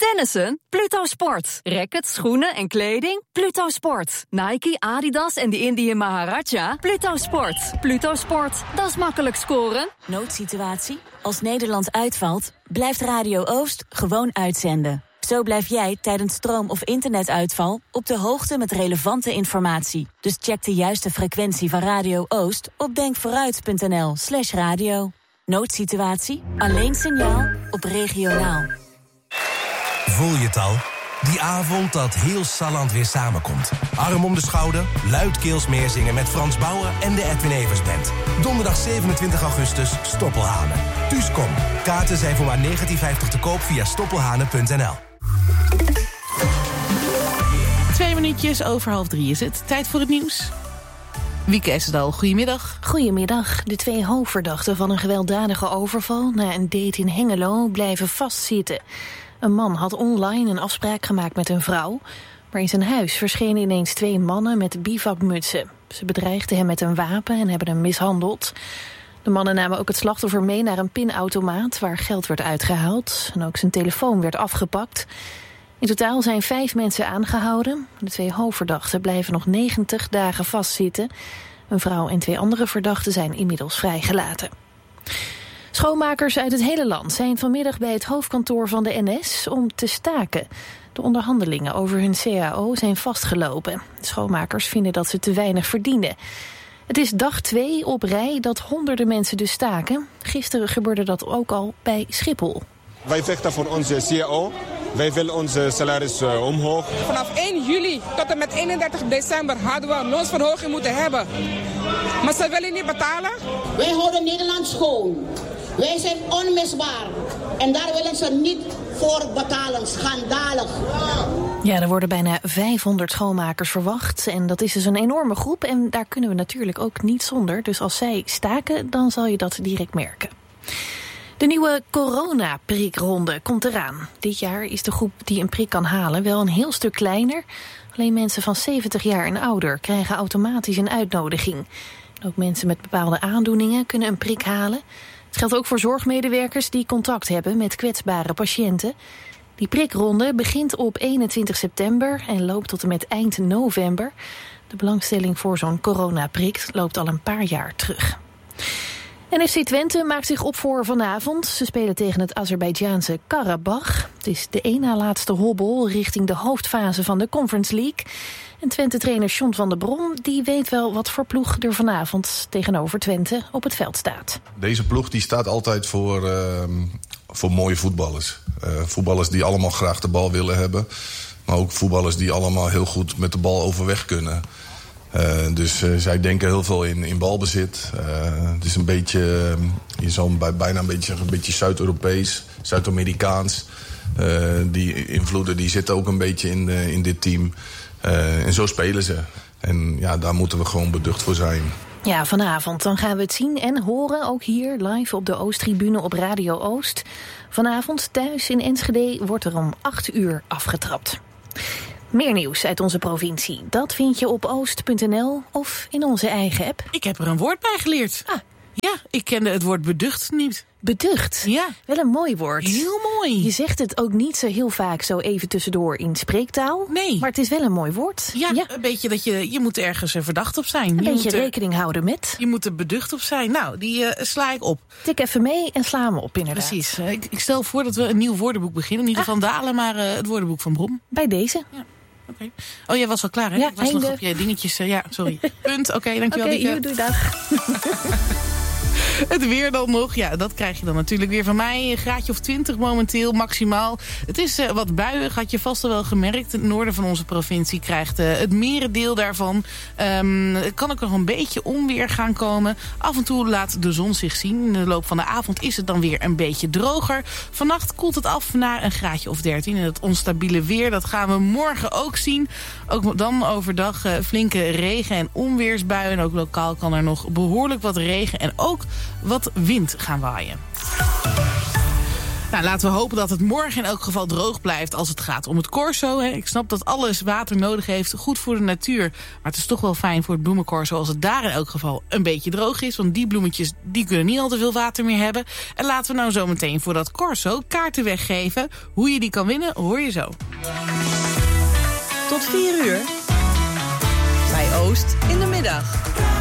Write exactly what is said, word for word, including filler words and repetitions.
Tennissen? Pluto Sport. Rackets, schoenen en kleding? Pluto Sport. Nike, Adidas en de Indian Maharaja? Pluto Sport. Pluto Sport. Dat is makkelijk scoren. Noodsituatie? Als Nederland uitvalt, blijft Radio Oost gewoon uitzenden. Zo blijf jij tijdens stroom- of internetuitval op de hoogte met relevante informatie. Dus check de juiste frequentie van Radio Oost op denkvooruit.nl slash radio. Noodsituatie? Alleen signaal op regionaal. Voel je het al? Die avond dat heel Salland weer samenkomt. Arm om de schouder, luidkeels meezingen met Frans Bauer en de Edwin Evers Band. Donderdag zevenentwintig augustus, Stoppelhanen. Dus kom. Kaarten zijn voor maar negentien vijftig te koop via stoppelhanen punt n l. Twee minuutjes over half drie is het. Tijd voor het nieuws. Wieke Essedal, goedemiddag. Goedemiddag. De twee hoofdverdachten van een gewelddadige overval na een date in Hengelo blijven vastzitten. Een man had online een afspraak gemaakt met een vrouw, maar in zijn huis verschenen ineens twee mannen met bivakmutsen. Ze bedreigden hem met een wapen en hebben hem mishandeld. De mannen namen ook het slachtoffer mee naar een pinautomaat waar geld werd uitgehaald en ook zijn telefoon werd afgepakt. In totaal zijn vijf mensen aangehouden. De twee hoofdverdachten blijven nog negentig dagen vastzitten. Een vrouw en twee andere verdachten zijn inmiddels vrijgelaten. Schoonmakers uit het hele land zijn vanmiddag bij het hoofdkantoor van de N S om te staken. De onderhandelingen over hun C A O zijn vastgelopen. De schoonmakers vinden dat ze te weinig verdienen. Het is dag twee op rij dat honderden mensen dus staken. Gisteren gebeurde dat ook al bij Schiphol. Wij vechten voor onze C A O. Wij willen onze salaris uh, omhoog. Vanaf één juli tot en met eenendertig december hadden we een loonsverhoging moeten hebben. Maar ze willen niet betalen. Wij houden Nederland schoon. Wij zijn onmisbaar. En daar willen ze niet voor betalen. Schandalig. Ja, er worden bijna vijfhonderd schoonmakers verwacht. En dat is dus een enorme groep. En daar kunnen we natuurlijk ook niet zonder. Dus als zij staken, dan zal je dat direct merken. De nieuwe coronaprikronde komt eraan. Dit jaar is de groep die een prik kan halen wel een heel stuk kleiner. Alleen mensen van zeventig jaar en ouder krijgen automatisch een uitnodiging. Ook mensen met bepaalde aandoeningen kunnen een prik halen. Het geldt ook voor zorgmedewerkers die contact hebben met kwetsbare patiënten. Die prikronde begint op eenentwintig september en loopt tot en met eind november. De belangstelling voor zo'n coronaprik loopt al een paar jaar terug. En F C Twente maakt zich op voor vanavond. Ze spelen tegen het Azerbeidzjaanse Karabach. Het is de één na laatste hobbel richting de hoofdfase van de Conference League. En Twente-trainer John van der Brom die weet wel wat voor ploeg er vanavond tegenover Twente op het veld staat. Deze ploeg die staat altijd voor, uh, voor mooie voetballers. Uh, voetballers die allemaal graag de bal willen hebben. Maar ook voetballers die allemaal heel goed met de bal overweg kunnen. Uh, dus uh, zij denken heel veel in, in balbezit. Uh, het is een beetje, uh, je zou bij, bijna een beetje, een beetje Zuid-Europees, Zuid-Amerikaans. Uh, die invloeden die zitten ook een beetje in, uh, in dit team. Uh, en zo spelen ze. En ja, daar moeten we gewoon beducht voor zijn. Ja, vanavond dan gaan we het zien en horen, ook hier live op de Oosttribune op Radio Oost. Vanavond thuis in Enschede wordt er om acht uur afgetrapt. Meer nieuws uit onze provincie, dat vind je op oost punt n l of in onze eigen app. Ik heb er een woord bij geleerd. Ah. Ja, ik kende het woord beducht niet. Beducht? Ja. Wel een mooi woord. Heel mooi. Je zegt het ook niet zo heel vaak zo even tussendoor in spreektaal. Nee. Maar het is wel een mooi woord. Ja, ja. Een beetje dat je, je moet ergens verdacht op zijn. Een je beetje moet er, rekening houden met. Je moet er beducht op zijn. Nou, die uh, sla ik op. Tik even mee en sla me op inderdaad. Precies. Uh, ik, ik stel voor dat we een nieuw woordenboek beginnen. Niet ah. van Dalen, maar uh, het woordenboek van Brom. Bij deze. Ja. Okay. Oh, jij was al klaar, hè? Ja, ik was einde. nog op je dingetjes. Uh, ja, sorry. Punt. Oké, okay, dankjewel. Oké, okay, doei, dag. Het weer dan nog, ja, dat krijg je dan natuurlijk weer van mij. Een graadje of twintig momenteel, maximaal. Het is uh, wat buiig, had je vast al wel gemerkt. Het noorden van onze provincie krijgt uh, het merendeel daarvan. Um, het kan ook nog een beetje onweer gaan komen. Af en toe laat de zon zich zien. In de loop van de avond is het dan weer een beetje droger. Vannacht koelt het af naar een graadje of dertien. En het onstabiele weer, dat gaan we morgen ook zien. Ook dan overdag uh, flinke regen- en onweersbuien. En ook lokaal kan er nog behoorlijk wat regen en ook wat wind gaan waaien. Nou, laten we hopen dat het morgen in elk geval droog blijft als het gaat om het corso. Hè. Ik snap dat alles water nodig heeft, goed voor de natuur. Maar het is toch wel fijn voor het bloemencorso als het daar in elk geval een beetje droog is. Want die bloemetjes die kunnen niet al te veel water meer hebben. En laten we nou zo meteen voor dat corso kaarten weggeven. Hoe je die kan winnen, hoor je zo. Tot vier uur. Bij Oost in de middag.